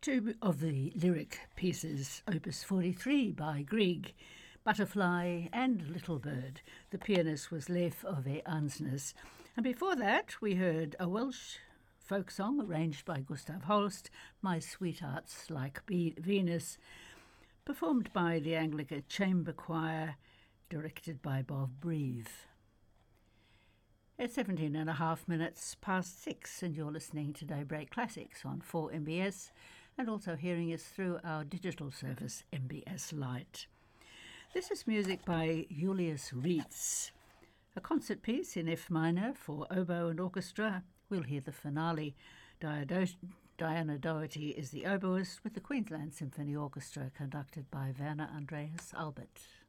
Two of the lyric pieces, Opus 43 by Grieg, Butterfly and Little Bird. The pianist was Leif Ove Ansnes. And before that, we heard a Welsh folk song arranged by Gustav Holst, My Sweetheart's Like Venus, performed by the Anglican Chamber Choir, directed by Bob Breathe. It's 17 and a half minutes past 6, and you're listening to Daybreak Classics on 4MBS, and also hearing us through our digital service, MBS Lite. This is music by Julius Reitz, a concert piece in F minor for oboe and orchestra. We'll hear the finale. Diana Doherty is the oboist with the Queensland Symphony Orchestra, conducted by Werner Andreas Albert.